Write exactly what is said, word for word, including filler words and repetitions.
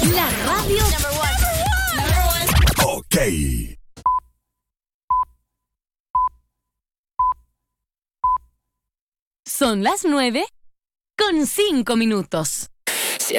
La radio number one. Number one. Ok. Son las nueve con cinco minutos.